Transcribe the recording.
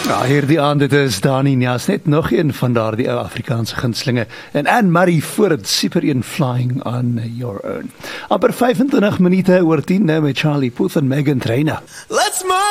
Ja, hierdie aand, dit is Dani Njas, net nog een van daardie ou Afrikaanse gunstelinge. En Anne-Marie Voort, Super 1 Flying on Your Own. Amper 25 minute oor 10 nou met Charlie Puth en Megan Trainor. Let's move!